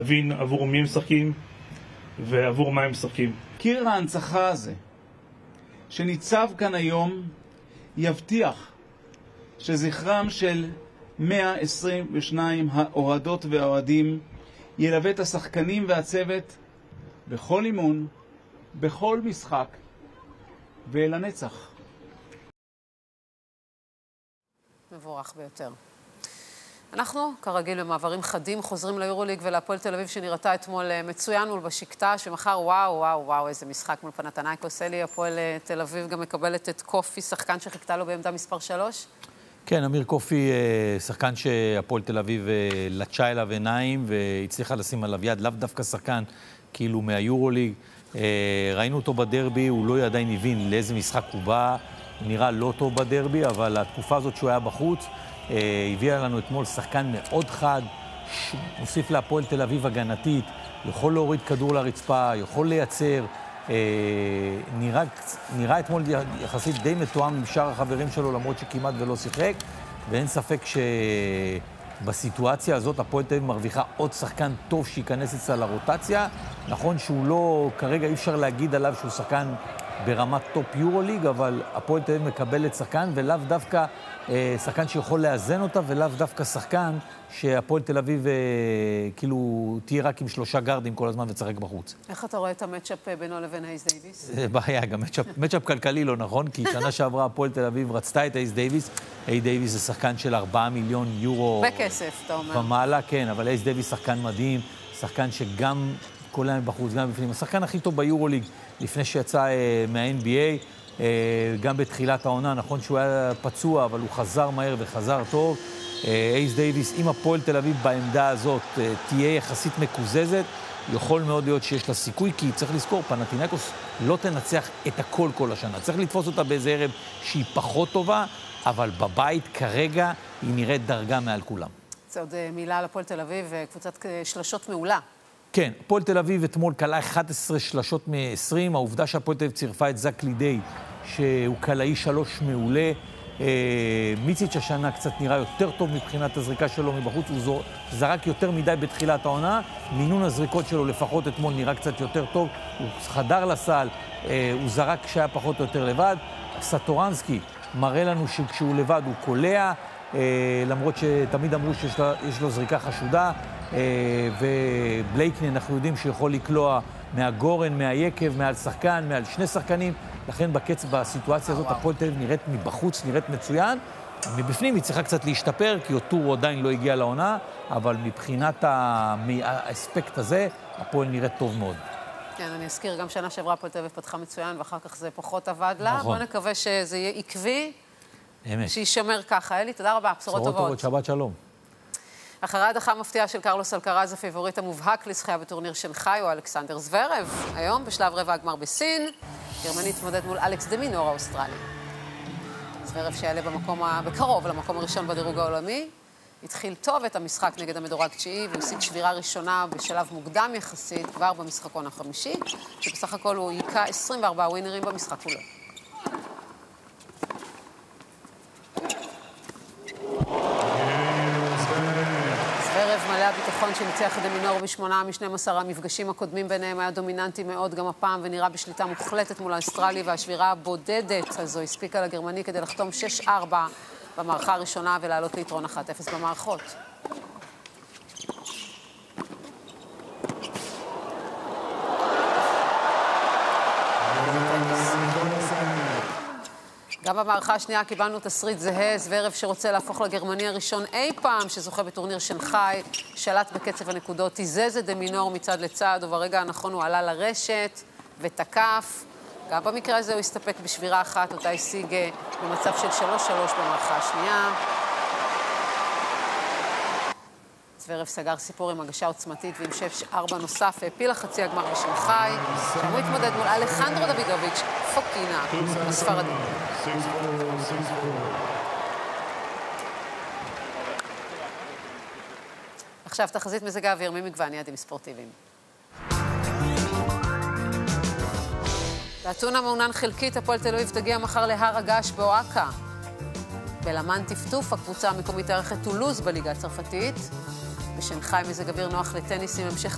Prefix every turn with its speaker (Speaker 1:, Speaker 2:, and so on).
Speaker 1: להבין עבור מי הם משחקים ועבור מה הם משחקים.
Speaker 2: קיר ההנצחה הזה שניצב כאן היום יבטיח שזכרם של 122 האוהדות והאוהדים ילווה את השחקנים והצוות בכל אימון, בכל משחק ולנצח.
Speaker 3: מבורך ביותר. אנחנו, כרגיל, במעברים חדים, חוזרים ליורוליג ולהפועל תל אביב שנראתה אתמול מצוין מול בשקטש, ומחר וואו, איזה משחק מול פנתנייקוס. אלי, הפועל תל אביב גם מקבלת את קופי, שחקן שחיכתה לו בעמדה מספר 3.
Speaker 4: כן, אמיר קופי, שחקן שהפועל תל אביב לטשה אליו עיניים והצליחה לשים עליו יד, לאו דווקא שחקן כאילו מהיורוליג. ראינו אותו בדרבי, הוא לא עדיין הבין לאיזה משחק הוא בא, הוא נראה לא טוב בדרבי, אבל התקופה הזאת שהוא היה בחוץ, הביאה לנו אתמול שחקן מאוד חד, מוסיף להפועל תל אביב הגנתית, יכול להוריד כדור לרצפה, יכול לייצר, נראה אתמול יחסית די מתואם עם שאר החברים שלו, למרות שכמעט ולא שיחק, ואין ספק שבסיטואציה הזאת הפועל תל אביב מרוויחה עוד שחקן טוב שייכנס אצלה לרוטציה. נכון שהוא לא, כרגע אי אפשר להגיד עליו שהוא שחקן ברמת טופ יורוליג, אבל הפועל תל אביב מקבלת שחקן, ולאו דווקא שחקן שיכול לאזן אותה, ולאו דווקא שחקן שהפועל תל אביב כאילו תהיה רק עם 3 גארדים כל הזמן וצחק בחוץ.
Speaker 3: איך אתה רואה את המצ'אפ בינו לבין אייס דייביס?
Speaker 4: זה בעיה, גם מצ'אפ כלכלי לא נכון, כי שנה שעברה הפועל תל אביב רצתה את אייס דייביס. אייס דייביס זה שחקן של 4 מיליון יורו.
Speaker 3: בכסף, אתה אומר.
Speaker 4: ומעלה, כן, אבל אייס דייביס שחקן מדהים, שחקן שגם כל היום בחוץ, גם בפנים. השחקן הכי טוב ביורוליג לפני שיצא מה-NBA, גם בתחילת העונה, נכון שהוא היה פצוע, אבל הוא חזר מהר וחזר טוב. אייס דייביס, אם הפועל תל אביב בעמדה הזאת תהיה יחסית מקוזזת, יכול מאוד להיות שיש לה סיכוי, כי צריך לזכור, פנתנייקוס לא תנצח את הכל כל השנה. צריך לתפוס אותה באיזה ערב שהיא פחות טובה, אבל בבית כרגע היא נראית דרגה מעל כולם.
Speaker 3: זה עוד מילה על הפועל תל אביב, קבוצת שלשות מעולה.
Speaker 4: כן, הפועל תל אביב אתמול קלה 11 שלשות מ-20, העובדה שהפועל תל אביב צירפה את זק לידי, שהוא קלעי 3 מעולה. מיציץ' השנה קצת נראה יותר טוב מבחינת הזריקה שלו מבחוץ, הוא זרק יותר מדי בתחילת העונה, מינון הזריקות שלו לפחות אתמול נראה קצת יותר טוב, הוא חדר לסל, הוא זרק כשהיה פחות או יותר לבד. סטורנסקי מראה לנו שכשהוא לבד הוא קולע, למרות שתמיד אמרו שיש לו זריקה חשודה, ובלייקני אנחנו יודעים שיכול לקלוע מהגורן, מהיקב, מעל שחקן, מעל 2 שחקנים, לכן בסיטואציה הזאת הפועל תל אביב נראית מבחוץ, נראית מצוין. מבפנים היא צריכה קצת להשתפר, כי אוטורו עדיין לא הגיע לעונה, אבל מבחינת האספקט הזה, הפועל נראית טוב מאוד.
Speaker 3: כן, אני אזכיר, גם שנה שעברה הפועל תל אביב פתחה מצוין, ואחר כך זה פחות עבד לה.
Speaker 4: נכון.
Speaker 3: בוא נקווה שזה יהיה עקבי,
Speaker 4: אמת.
Speaker 3: שישמר ככה. אלי, תודה רבה, בשורות טובות.
Speaker 4: שבת שלום.
Speaker 3: אחרי הדחה מפתיעה של קרלוס אלקרז, הפיבוריט המובהק לזכייה בטורניר שנגחאי הוא אלכסנדר זוורב. היום, בשלב רבע הגמר בסין, גרמני התמודד מול אלכס דה מינור האוסטרלי. זוורב שיעלה בקרוב למקום הראשון בדירוג העולמי, התחיל טוב את המשחק נגד המדורג 9, והוסיד שבירה ראשונה בשלב מוקדם יחסית, כבר במשחקון החמישי, שבסך הכל הוא ייקה 24 ווינרים במשחק כולו. מלא הביטחון שניצח את דמינור ב8 מ-12 המפגשים הקודמים ביניהם היה דומיננטי מאוד גם הפעם ונראה בשליטה מוחלטת מול האוסטרלי, והשבירה הבודדת הזו הספיקה לגרמני כדי לחתום 6-4 במערכה הראשונה ולעלות ליתרון 1-0 במערכות. גם במערכה השנייה קיבלנו תסריט זהה, זוורב שרוצה להפוך לגרמני הראשון אי פעם שזוכה בטורניר שנגחאי, שלט בקצב הנקודות, תיזז את דה מינור מצד לצד, וברגע הנכון הוא עלה לרשת ותקף. גם במקרה הזה הוא הסתפק בשבירה אחת, אותה השיג במצב של 3-3 במערכה השנייה. זוורב סגר סיפור עם הגשה עוצמתית ועם 6-4 נוסף, העפיל לחצי הגמר בשנגחאי, שם הוא התמודד מול אלחנדרו דוידוביץ' פוקינה, הספרדי. עכשיו תחזית מזג האוויר ממגוון יעדים ספורטיביים. באתונה מעונן חלקית, הפועל תל אביב תגיע מחר להר הגעש באוהקה. בלמן טפטוף, הקבוצה המקומית תארח את טולוז בליגה הצרפתית. בשנגחאי מזג אוויר נוח לטניס עם המשך